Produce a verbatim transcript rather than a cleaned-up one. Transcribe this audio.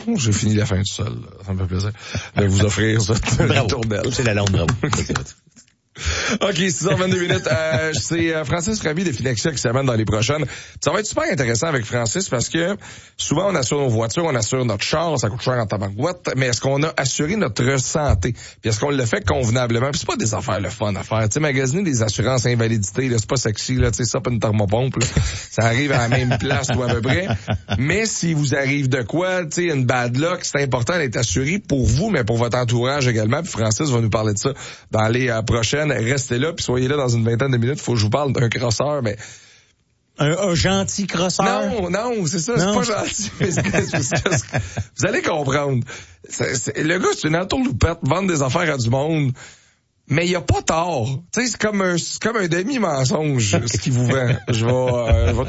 J'ai fini la fin tout seul. Ça me fait plaisir de vous offrir ça. Bravo. C'est la longue, bravo. OK, six heures vingt-deux minutes. Euh, c'est euh, Francis Raby de Finexia qui s'amène dans les prochaines. Ça va être super intéressant avec Francis parce que souvent on assure nos voitures, on assure notre char, ça coûte cher en tabarouette, mais est-ce qu'on a assuré notre santé? Puis est-ce qu'on le fait convenablement? Puis c'est pas des affaires le fun à faire. Tu sais, magasiner des assurances invalidité, là, c'est pas sexy, là, tu sais, ça, pas une thermopompe, là. Ça arrive à la même place ou à peu près. Mais si vous arrive de quoi, tu sais, une bad luck, c'est important d'être assuré pour vous, mais pour votre entourage également. Puis Francis va nous parler de ça dans les euh, prochaines. Restez là, puis soyez là dans une vingtaine de minutes. Faut que je vous parle d'un crosseur, mais... Un, un gentil crosseur? Non, non, c'est ça, non. C'est pas gentil. Mais c'est, c'est, c'est, vous allez comprendre. C'est, c'est, le gars, c'est une entourloupette, vendre des affaires à du monde, mais il y a pas tort. Tu sais, c'est comme un, c'est comme un demi-mensonge, ce qu'il vous vend. Je vais, euh, je vais